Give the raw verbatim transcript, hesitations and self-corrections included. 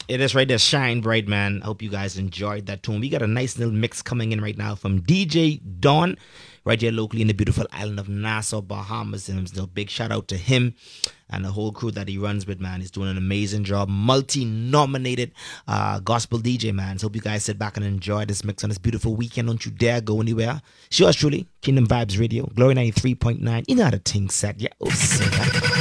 It is right there, Shine Bright, man. I hope you guys enjoyed that tune. We got a nice little mix coming in right now from D J Dawn, right here locally in the beautiful island of Nassau, Bahamas. And a big shout out to him and the whole crew that he runs with, man. He's doing an amazing job. Multi-nominated uh, gospel D J, man. So hope you guys sit back and enjoy this mix on this beautiful weekend. Don't you dare go anywhere. Yours truly, Kingdom Vibes Radio, Glory ninety-three point nine. You know how the thing set. Yeah, oh,